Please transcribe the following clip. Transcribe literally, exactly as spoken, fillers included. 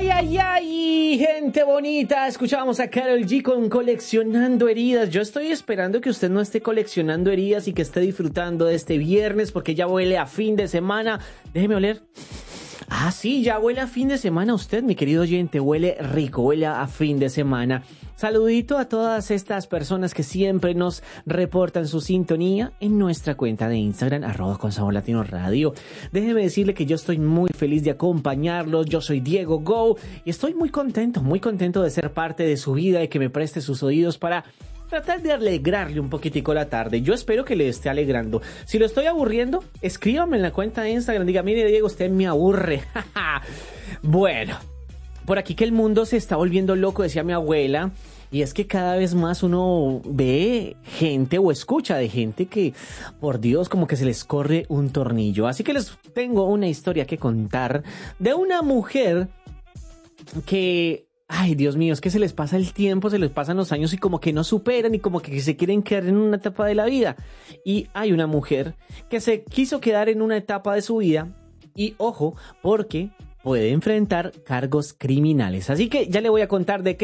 ay, ay, ay, gente bonita, escuchábamos a Karol G con Coleccionando Heridas. Yo estoy esperando que usted no esté coleccionando heridas y que esté disfrutando de este viernes porque ya huele a fin de semana. Déjeme oler. Ah, sí, ya huele a fin de semana usted, mi querido oyente, huele rico, huele a fin de semana. Saludito a todas estas personas que siempre nos reportan su sintonía en nuestra cuenta de Instagram, arroba con sabor latino radio. Déjeme decirle que yo estoy muy feliz de acompañarlos, yo soy Diego Go y estoy muy contento, muy contento de ser parte de su vida y que me preste sus oídos para tratar de alegrarle un poquitico la tarde. Yo espero que le esté alegrando. Si lo estoy aburriendo, escríbame en la cuenta de Instagram. Diga, mire Diego, usted me aburre. Bueno, por aquí que el mundo se está volviendo loco, decía mi abuela. Y es que cada vez más uno ve gente o escucha de gente que, por Dios, como que se les corre un tornillo. Así que les tengo una historia que contar de una mujer que... Ay, Dios mío, es que se les pasa el tiempo, se les pasan los años y como que no superan y como que se quieren quedar en una etapa de la vida. Y hay una mujer que se quiso quedar en una etapa de su vida y ojo, porque puede enfrentar cargos criminales. Así que ya le voy a contar de qué